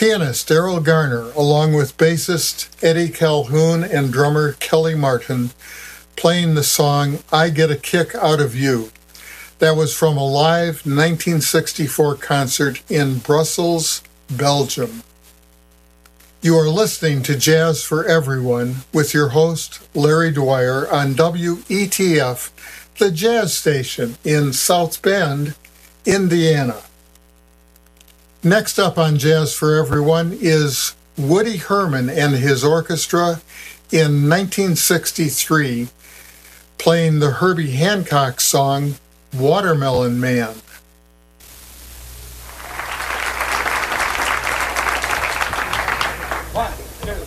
Pianist Daryl Garner, along with bassist Eddie Calhoun and drummer Kelly Martin, playing the song I Get a Kick Out of You. That was from a live 1964 concert in Brussels, Belgium. You are listening to Jazz for Everyone with your host, Larry Dwyer, on WETF, the jazz station in South Bend, Indiana. Next up on Jazz for Everyone is Woody Herman and his orchestra in 1963, playing the Herbie Hancock song, Watermelon Man.